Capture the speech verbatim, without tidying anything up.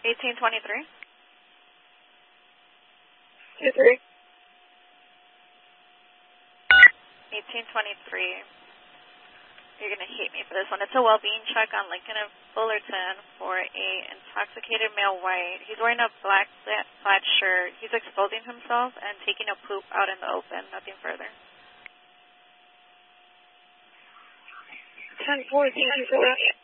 eighteen twenty-three. two three. eighteen twenty-three. You're going to hate me for this one. It's a well-being check on Lincoln and Fullerton for a intoxicated male white. He's wearing a black plaid shirt. He's exposing himself and taking a poop out in the open. Nothing further. ten four, thank you for that.